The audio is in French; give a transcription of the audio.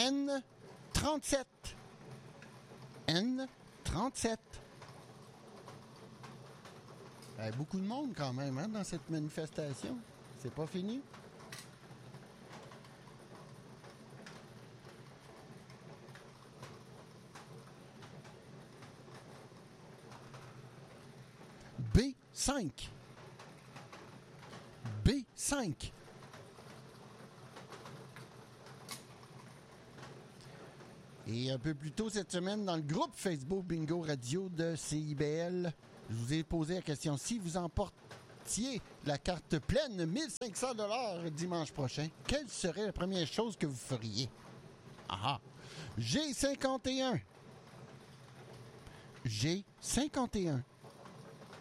N37. N37. Il y a beaucoup de monde quand même hein, dans cette manifestation. C'est pas fini. B5. B5. Et un peu plus tôt cette semaine, dans le groupe Facebook Bingo Radio de CIBL, je vous ai posé la question, si vous emportiez la carte pleine, 1500 $ dimanche prochain, quelle serait la première chose que vous feriez? Ah! G51. G51.